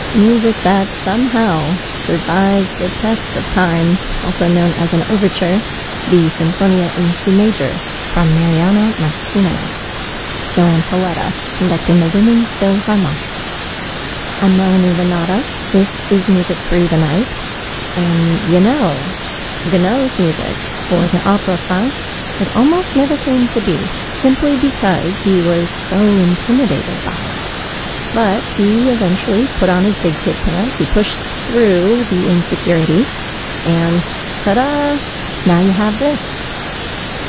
Music that somehow survives the test of time, also known as an overture, the Sinfonia in C major from Mariano Martinez. Joan Paletta conducting the Women's Philharmonic. I'm Melanie Renata. This is Music Through the Night. And Gounod's music for the Opera Faust it almost never came to be, simply because he was so intimidated by it. But he eventually put on his big kid pants, he pushed through the insecurity, and ta-da! Now you have this.